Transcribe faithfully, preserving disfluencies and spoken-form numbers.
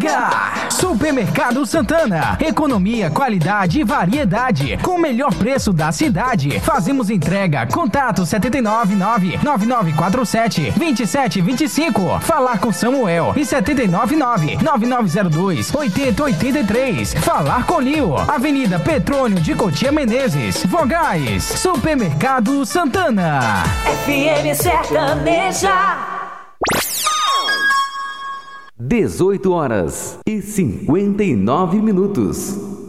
H. Supermercado Santana. Economia, qualidade e variedade. Com o melhor preço da cidade. Fazemos entrega. Contato sete nove nove, nove nove quatro sete, dois sete dois cinco. Falar com Samuel. E sete nove nove, nove nove zero dois, oito zero oito três. Falar com Lio. Avenida Petrônio de Cotia Menezes. Vogais. Supermercado Santana. F M Sertaneja. dezoito horas e cinquenta e nove minutos.